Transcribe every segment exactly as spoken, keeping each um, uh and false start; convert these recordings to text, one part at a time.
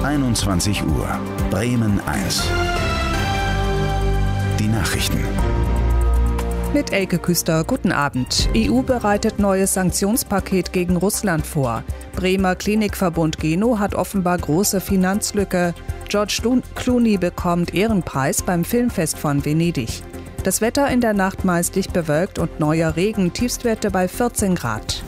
einundzwanzig Uhr. Bremen eins. Die Nachrichten. Mit Elke Küster, guten Abend. E U bereitet neues Sanktionspaket gegen Russland vor. Bremer Klinikverbund Geno hat offenbar große Finanzlücke. George Clooney bekommt Ehrenpreis beim Filmfest von Venedig. Das Wetter in der Nacht meist dicht bewölkt und neuer Regen, Tiefstwerte bei vierzehn Grad.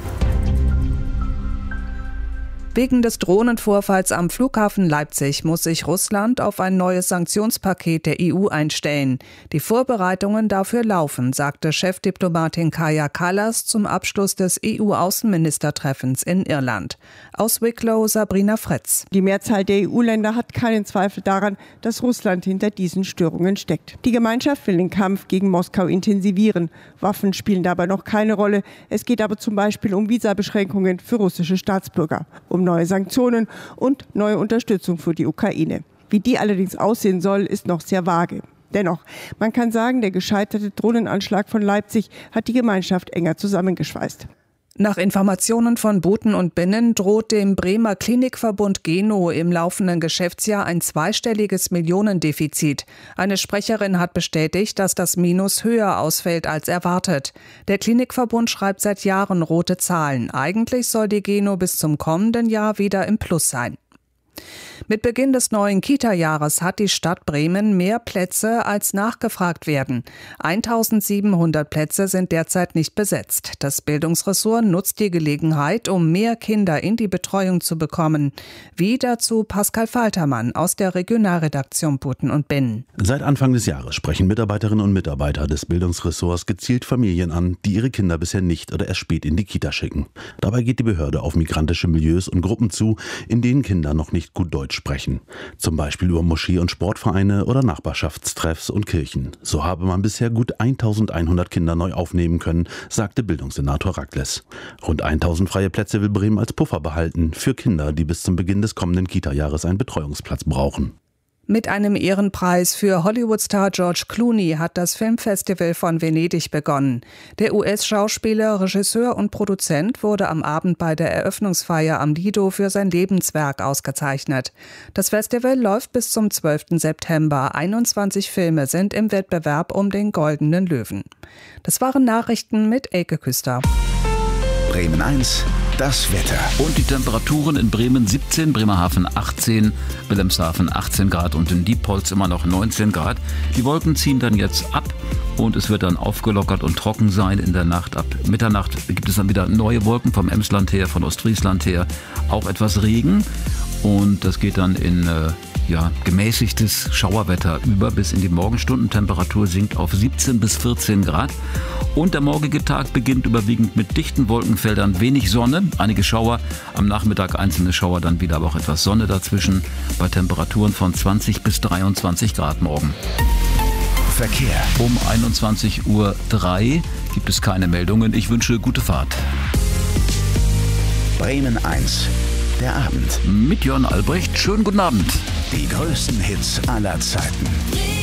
Wegen des Drohnenvorfalls am Flughafen Leipzig muss sich Russland auf ein neues Sanktionspaket der E U einstellen. Die Vorbereitungen dafür laufen, sagte Chefdiplomatin Kaja Kallas zum Abschluss des E U-Außenministertreffens in Irland. Aus Wicklow Sabrina Fretz. Die Mehrzahl der E U-Länder hat keinen Zweifel daran, dass Russland hinter diesen Störungen steckt. Die Gemeinschaft will den Kampf gegen Moskau intensivieren. Waffen spielen dabei noch keine Rolle. Es geht aber zum Beispiel um Visabeschränkungen für russische Staatsbürger, um neue Sanktionen und neue Unterstützung für die Ukraine. Wie die allerdings aussehen soll, ist noch sehr vage. Dennoch, man kann sagen, der gescheiterte Drohnenanschlag von Leipzig hat die Gemeinschaft enger zusammengeschweißt. Nach Informationen von Booten und Binnen droht dem Bremer Klinikverbund Geno im laufenden Geschäftsjahr ein zweistelliges Millionendefizit. Eine Sprecherin hat bestätigt, dass das Minus höher ausfällt als erwartet. Der Klinikverbund schreibt seit Jahren rote Zahlen. Eigentlich soll die Geno bis zum kommenden Jahr wieder im Plus sein. Mit Beginn des neuen Kita-Jahres hat die Stadt Bremen mehr Plätze, als nachgefragt werden. eintausendsiebenhundert Plätze sind derzeit nicht besetzt. Das Bildungsressort nutzt die Gelegenheit, um mehr Kinder in die Betreuung zu bekommen. Wie dazu Pascal Faltermann aus der Regionalredaktion Buten und Binnen. Seit Anfang des Jahres sprechen Mitarbeiterinnen und Mitarbeiter des Bildungsressorts gezielt Familien an, die ihre Kinder bisher nicht oder erst spät in die Kita schicken. Dabei geht die Behörde auf migrantische Milieus und Gruppen zu, in denen Kinder noch nicht gut Deutsch sprechen. Zum Beispiel über Moschee- und Sportvereine oder Nachbarschaftstreffs und Kirchen. So habe man bisher gut eintausendeinhundert Kinder neu aufnehmen können, sagte Bildungssenator Ragles. Rund tausend freie Plätze will Bremen als Puffer behalten für Kinder, die bis zum Beginn des kommenden Kita-Jahres einen Betreuungsplatz brauchen. Mit einem Ehrenpreis für Hollywood-Star George Clooney hat das Filmfestival von Venedig begonnen. Der U S-Schauspieler, Regisseur und Produzent wurde am Abend bei der Eröffnungsfeier am Lido für sein Lebenswerk ausgezeichnet. Das Festival läuft bis zum zwölften September. einundzwanzig Filme sind im Wettbewerb um den Goldenen Löwen. Das waren Nachrichten mit Elke Küster. Bremen eins. Das Wetter. Und die Temperaturen in Bremen siebzehn, Bremerhaven achtzehn, Wilhelmshaven achtzehn Grad und in Diepholz immer noch neunzehn Grad. Die Wolken ziehen dann jetzt ab und es wird dann aufgelockert und trocken sein in der Nacht. Ab Mitternacht gibt es dann wieder neue Wolken vom Emsland her, von Ostfriesland her, auch etwas Regen und das geht dann in äh, ja, gemäßigtes Schauerwetter über bis in die Morgenstunden. Temperatur sinkt auf siebzehn bis vierzehn Grad. Und der morgige Tag beginnt überwiegend mit dichten Wolkenfeldern, wenig Sonne, einige Schauer, am Nachmittag einzelne Schauer, dann wieder aber auch etwas Sonne dazwischen, bei Temperaturen von zwanzig bis dreiundzwanzig Grad morgen. Verkehr. Um einundzwanzig Uhr drei gibt es keine Meldungen. Ich wünsche gute Fahrt. Bremen eins. Der Abend. Mit Jörn Albrecht. Schönen guten Abend. Die größten Hits aller Zeiten.